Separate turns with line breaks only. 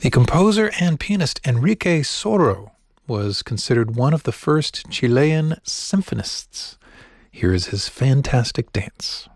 The composer and pianist Enrique Soro was considered one of the first Chilean symphonists. Here is his fantastic dance.